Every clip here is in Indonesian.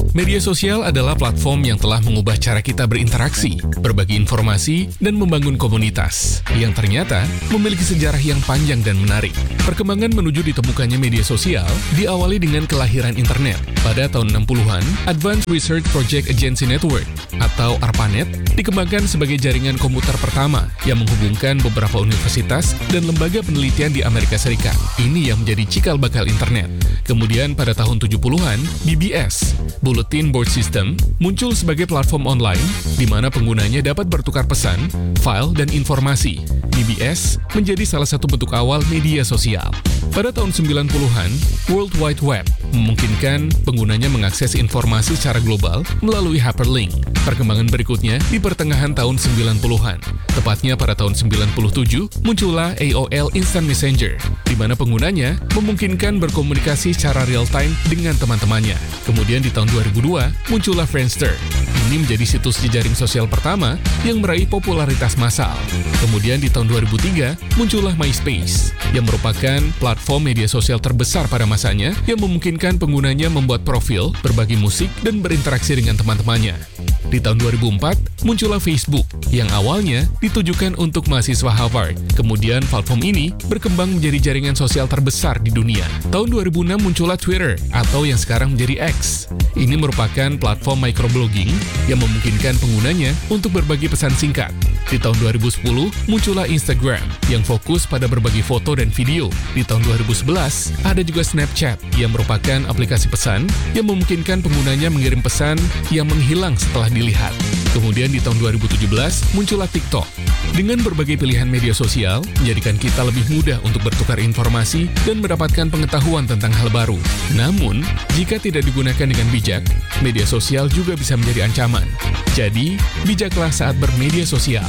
Media sosial adalah platform yang telah mengubah cara kita berinteraksi, berbagi informasi, dan membangun komunitas, yang ternyata memiliki sejarah yang panjang dan menarik. Perkembangan menuju ditemukannya media sosial diawali dengan kelahiran internet. Pada tahun 60-an, Advanced Research Project Agency Network, atau ARPANET, dikembangkan sebagai jaringan komputer pertama yang menghubungkan beberapa universitas dan lembaga penelitian di Amerika Serikat. Ini yang menjadi cikal bakal internet. Kemudian pada tahun 70-an, BBS, Bulletin Board System, muncul sebagai platform online di mana penggunanya dapat bertukar pesan, file, dan informasi. BBS menjadi salah satu bentuk awal media sosial. Pada tahun 90-an, World Wide Web memungkinkan penggunanya mengakses informasi secara global melalui hyperlink. Perkembangan berikutnya di pertengahan tahun 90-an. Tepatnya pada tahun 97, muncullah AOL Instant Messenger, di mana penggunanya memungkinkan berkomunikasi secara real-time dengan teman-temannya. Kemudian di tahun 2002, muncullah Friendster. Ini menjadi situs jejaring sosial pertama yang meraih popularitas massal. Kemudian di tahun 2003, muncullah MySpace, yang merupakan platform media sosial terbesar pada masanya yang memungkinkan penggunanya membuat profil, berbagi musik, dan berinteraksi dengan teman-temannya. Di tahun 2004, muncullah Facebook, yang awalnya ditujukan untuk mahasiswa Harvard. Kemudian platform ini berkembang menjadi jaringan sosial terbesar di dunia. Tahun 2006 muncullah Twitter, atau yang sekarang menjadi X. Ini merupakan platform microblogging yang memungkinkan penggunanya untuk berbagi pesan singkat. Di tahun 2010, muncullah Instagram, yang fokus pada berbagi foto dan video. Di tahun 2011, ada juga Snapchat, yang merupakan aplikasi pesan yang memungkinkan penggunanya mengirim pesan yang menghilang setelah dilihat. Kemudian di tahun 2017, muncullah TikTok. Dengan berbagai pilihan media sosial, menjadikan kita lebih mudah untuk bertukar informasi dan mendapatkan pengetahuan tentang hal baru. Namun, jika tidak digunakan dengan bijak, media sosial juga bisa menjadi ancaman. Jadi, bijaklah saat bermedia sosial.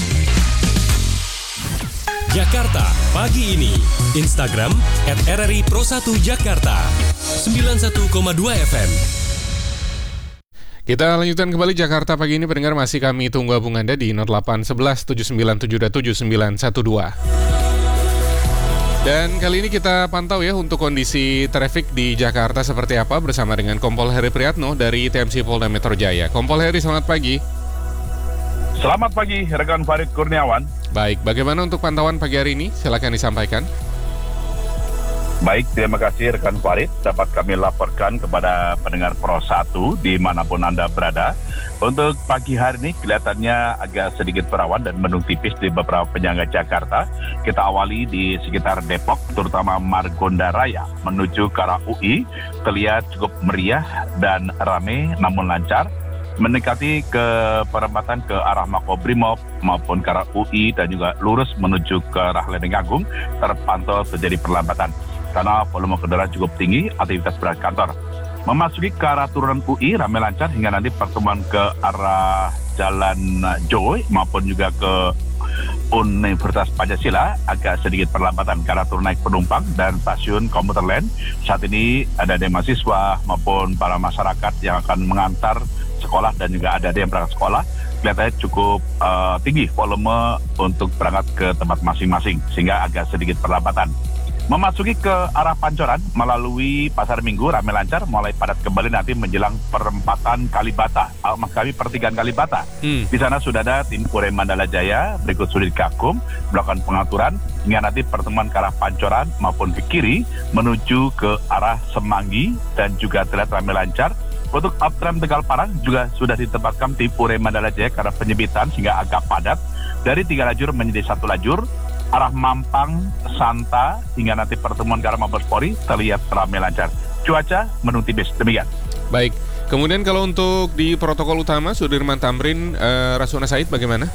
Jakarta Pagi Ini, Instagram @RRI Pro1Jakarta, 91,2 FM. Kita lanjutkan kembali Jakarta Pagi Ini, pendengar, masih kami tunggu hubungan Anda di 0811 797 7912. Dan kali ini kita pantau ya untuk kondisi trafik di Jakarta seperti apa bersama dengan Kompol Heri Priyatno dari TMC Polda Metro Jaya. Kompol Heri, selamat pagi. Selamat pagi, rekan Farid Kurniawan. Baik, bagaimana untuk pantauan pagi hari ini? Silakan disampaikan. Baik, terima kasih rekan Farid. Dapat kami laporkan kepada pendengar Pro 1 dimanapun Anda berada. Untuk pagi hari ini kelihatannya agak sedikit berawan dan mendung tipis di beberapa penyangga Jakarta. Kita awali di sekitar Depok, terutama Margonda Raya menuju ke arah UI. Terlihat cukup meriah dan ramai namun lancar. Mendekati ke perempatan ke arah Makobrimob maupun ke arah UI dan juga lurus menuju ke arah Lenteng Agung terpantau terjadi perlambatan karena volume kendaraan cukup tinggi, aktivitas berangkat kantor. Memasuki ke arah turunan UI ramai lancar hingga nanti pertemuan ke arah Jalan Joy maupun juga ke Universitas Pancasila agak sedikit perlambatan karena turun naik penumpang dan stasiun komuter lain. Saat ini ada mahasiswa maupun para masyarakat yang akan mengantar sekolah dan juga ada yang berangkat sekolah. Kelihatannya cukup tinggi volume untuk berangkat ke tempat masing-masing sehingga agak sedikit perlambatan. Memasuki ke arah Pancoran melalui Pasar Minggu ramai lancar, mulai padat kembali nanti menjelang perempatan Kalibata, pertigaan Kalibata. Di sana sudah ada tim Pure Mandala Jaya, berikut Sudin Gakum melakukan pengaturan hingga nanti pertemuan ke arah Pancoran maupun ke kiri menuju ke arah Semanggi dan juga terlihat ramai lancar. Untuk uptram Tegal Parang juga sudah ditempatkan tim Pure Mandala Jaya karena penyepitan sehingga agak padat dari 3 lajur menjadi 1 lajur. Arah Mampang, Santa, hingga nanti pertemuan ke arah Mabespori terlihat ramai lancar. Cuaca mendung tipis, demikian. Baik, kemudian kalau untuk di protokol utama, Sudirman Tamrin, Rasuna Said bagaimana?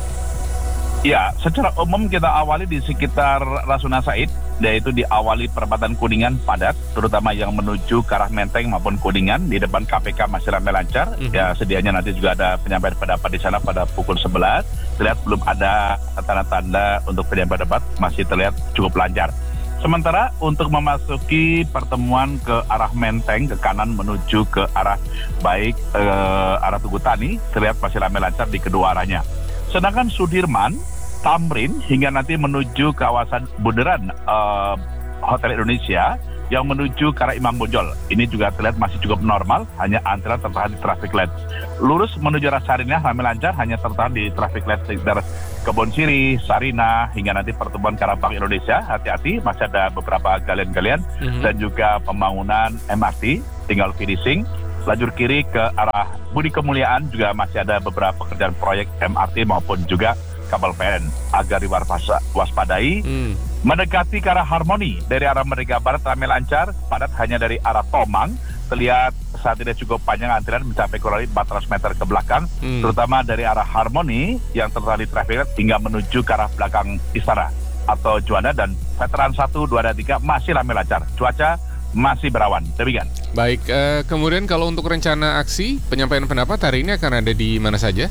Ya, secara umum kita awali di sekitar Rasuna Said, yaitu diawali perempatan Kuningan padat, terutama yang menuju ke arah Menteng maupun Kuningan. Di depan KPK masih ramai lancar. Ya, sedianya nanti juga ada penyampaian pendapat di sana pada pukul 11. Terlihat belum ada tanda-tanda untuk penyampaian pendapat, masih terlihat cukup lancar. Sementara untuk memasuki pertemuan ke arah Menteng, ke kanan menuju ke arah baik arah Tugu Tani, terlihat masih ramai lancar di kedua arahnya. Sedangkan Sudirman, Tamrin hingga nanti menuju kawasan Bundaran Hotel Indonesia yang menuju ke arah Imam Bonjol. Ini juga terlihat masih cukup normal, hanya antrian tertahan di traffic light. Lurus menuju arah Sarinah ramai lancar, hanya tertahan di traffic light sekitar Kebon Siri, Sarinah, hingga nanti pertemuan ke arah Bank Indonesia. Hati-hati, masih ada beberapa galian-galian dan juga pembangunan MRT, tinggal finishing. Lajur kiri ke arah Budi Kemuliaan juga masih ada beberapa pekerjaan proyek MRT maupun juga kabel PLN agar diwaspadai. Mendekati ke arah Harmoni dari arah Merdeka Barat ramai lancar, padat hanya dari arah Tomang. Terlihat saat ini cukup panjang antrian mencapai kurang lebih 400 meter ke belakang, terutama dari arah Harmoni yang tertali traffic hingga menuju ke arah belakang Istana atau Juanda, dan Veteran 1, 2, dan 3 masih ramai lancar. Cuaca masih berawan. Demikian. Baik, kemudian kalau untuk rencana aksi penyampaian pendapat hari ini akan ada di mana saja?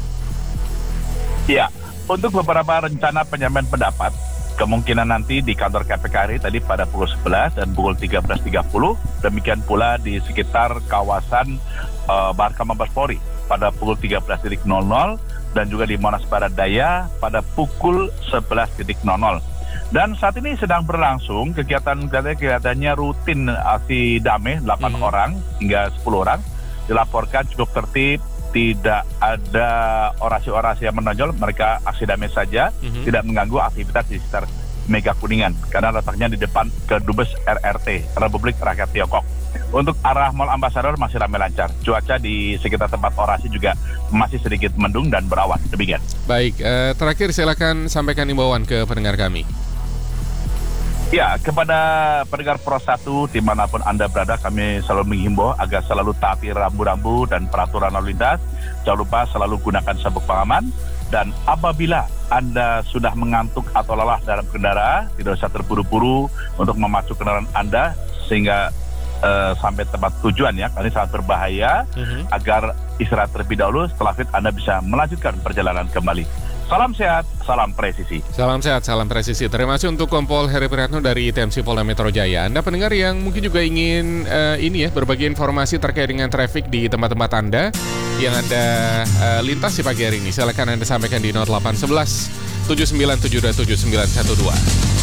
Ya, untuk beberapa rencana penyampaian pendapat, kemungkinan nanti di kantor KPKRI tadi pada pukul 11 dan pukul 13.30. Demikian pula di sekitar kawasan Barka Mabes Polri pada pukul 13.00 dan juga di Monas Barat Daya pada pukul 11.00. Dan saat ini sedang berlangsung kegiatannya rutin aksi damai 8 orang hingga 10 orang. Dilaporkan cukup tertib, tidak ada orasi-orasi yang menonjol, mereka aksi damai saja, tidak mengganggu aktivitas di sekitar Mega Kuningan, karena letaknya di depan Kedubes RRT, Republik Rakyat Tiongkok. Untuk arah Mall Ambassador masih ramai lancar, cuaca di sekitar tempat orasi juga masih sedikit mendung dan berawan. Demikian. Baik, terakhir silakan sampaikan imbauan ke pendengar kami. Ya, kepada pendengar Pro 1 dimanapun Anda berada, kami selalu menghimbau agar selalu taati rambu-rambu dan peraturan lalu lintas. Jangan lupa selalu gunakan sabuk pengaman. Dan apabila Anda sudah mengantuk atau lelah dalam kendaraan, tidak usah terburu-buru untuk memacu kendaraan Anda sehingga sampai tempat tujuan ya, karena ini sangat berbahaya. Agar istirahat terlebih dahulu, setelah fit Anda bisa melanjutkan perjalanan kembali. Salam sehat, salam presisi. Salam sehat, salam presisi. Terima kasih untuk Kompol Heri Priatno dari TMC Polda Metro Jaya. Anda pendengar yang mungkin juga ingin berbagi informasi terkait dengan traffic di tempat-tempat Anda yang Anda lintas di pagi hari ini, silakan Anda sampaikan di 0811 7972 7912.